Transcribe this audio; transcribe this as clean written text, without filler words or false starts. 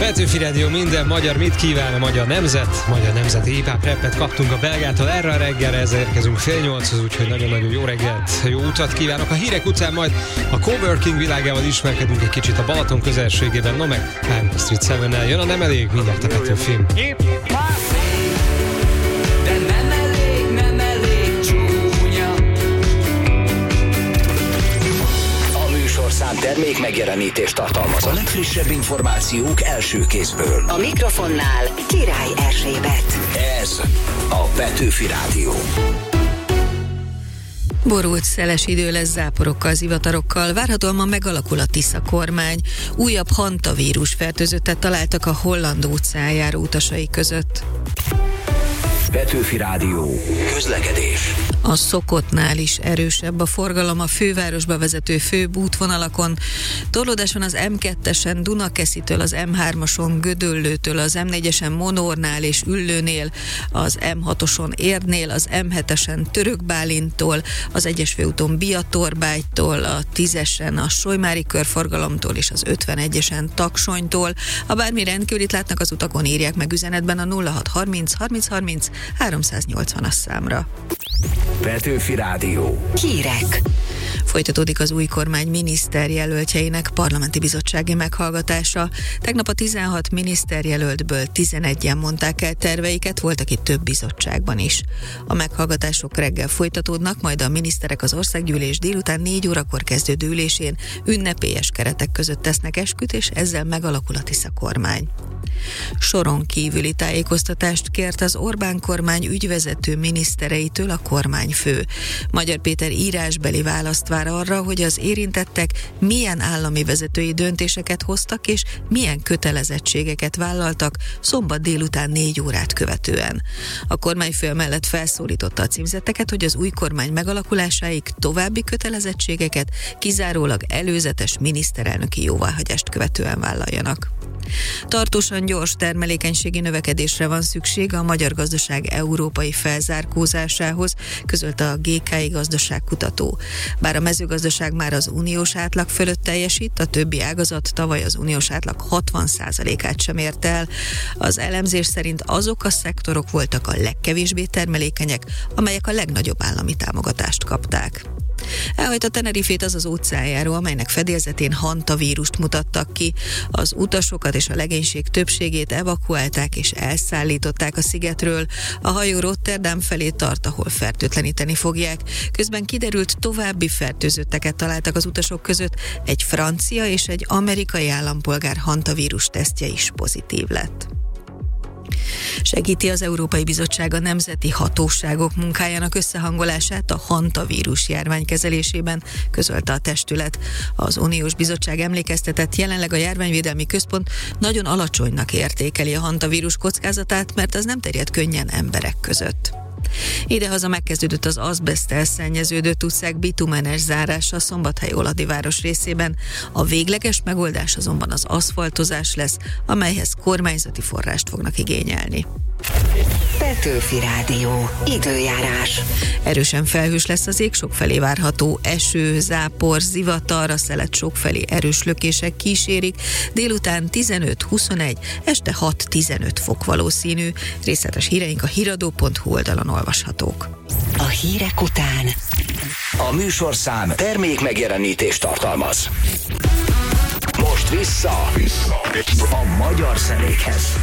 Petőfi Rádió, minden magyar mit kíván a magyar nemzet? Magyar nemzeti hip-hop rappet kaptunk a belgától erre a reggelre, ezzel érkezünk 7:30-hoz, úgyhogy nagyon-nagyon jó reggelt, jó utat kívánok. A hírek után majd a coworking világával ismerkedünk egy kicsit a Balaton közelségében, no meg I'm Street 7-nel jön a Nem elég, mindjárt a Petőfi. Szám termék megjelenítést tartalmaz. A legfrissebb információk első kézből. A mikrofonnál Király Erzsébet. Ez a Petőfi Rádió. Borult, szeles idő lesz záporokkal, zivatarokkal, várhatóan ma megalakul a Tisza kormány. Újabb hantavírus fertőzöttet találtak a Holland óceán járó utasai között. Petőfi Rádió. Közlekedés. A szokottnál is erősebb a forgalom a fővárosba vezető főbb útvonalakon. Torlódás van az M2-esen Dunakeszitől, az M3-ason Gödöllőtől, az M4-esen Monornál és Üllőnél, az M6-oson Érdnél, az M7-esen Törökbálinttól, az 1-es főúton Biatorbágytól, a 10-esen a Solymári körforgalomtól és az 51-esen Taksonytól. Ha bármi rendkívülit látnak az utakon, írják meg üzenetben a 0630 30 30 380-as számra. Petőfi Rádió. Hírek. Folytatódik az új kormány miniszterjelöltjeinek parlamenti bizottsági meghallgatása. Tegnap a 16 miniszterjelöltből 11-en mondták el terveiket, voltak itt több bizottságban is. A meghallgatások reggel folytatódnak, majd a miniszterek az országgyűlés délután 4 órakor kezdődő ülésén ünnepélyes keretek között tesznek esküt, és ezzel megalakul a Tisza kormány. Soron kívüli tájékoztatást kért az Orbán kormány ügyvezető minisztereitől a kormányfő. Magyar Péter írásbeli választ vár arra, hogy az érintettek milyen állami vezetői döntéseket hoztak és milyen kötelezettségeket vállaltak szombat délután 4 órát követően. A kormányfő mellett felszólította a címzetteket, hogy az új kormány megalakulásáig további kötelezettségeket kizárólag előzetes miniszterelnöki jóváhagyást követően vállaljanak. Tartósan gyors termelékenységi növekedésre van szükség a magyar gazdaság európai felzárkózásához, közölte a GKI gazdaságkutató. Bár a mezőgazdaság már az uniós átlag fölött teljesít, a többi ágazat tavaly az uniós átlag 60%-át sem ért el. Az elemzés szerint azok a szektorok voltak a legkevésbé termelékenyek, amelyek a legnagyobb állami támogatást kapták. Elhajt a Tenerifét az az óceánjáró, amelynek fedélzetén hantavírust mutattak ki. Az utasokat és a legénység többségét evakuálták és elszállították a szigetről. A hajó Rotterdam felé tart, ahol fertőtleníteni fogják. Közben kiderült, további fertőzötteket találtak az utasok között. Egy francia és egy amerikai állampolgár hantavírus tesztje is pozitív lett. Segíti az Európai Bizottság a nemzeti hatóságok munkájának összehangolását a hantavírus járvány kezelésében, közölte a testület. Az Uniós Bizottság emlékeztetett, jelenleg a Járványvédelmi Központ nagyon alacsonynak értékeli a hantavírus kockázatát, mert az nem terjed könnyen emberek között. Idehaza megkezdődött az azbeszttel szennyeződött utcák bitumenes zárása Szombathely-Oladi város részében. A végleges megoldás azonban az aszfaltozás lesz, amelyhez kormányzati forrást fognak igényelni. Petőfi Rádió. Időjárás. Erősen felhős lesz az ég, sokfelé várható eső, zápor, zivatar, a szelet sokfelé erős lökések kísérik, délután 15-21, este 6-15 fok valószínű. Részletes híreink a hiradó.hu oldalon olvashatók. A hírek után A műsorszám termék megjelenítést tartalmaz. Most vissza a magyar zenékhez.